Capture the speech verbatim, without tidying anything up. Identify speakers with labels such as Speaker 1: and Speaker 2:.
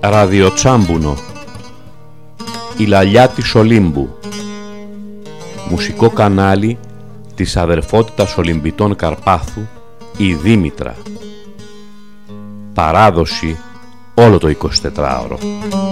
Speaker 1: Ραδιοτσάμπουνο. Η λαλιά της Ολύμπου. Μουσικό κανάλι της αδερφότητας Ολυμπιτών Καρπάθου, η Δήμητρα. Παράδοση όλο το εικοσιτετράωρο.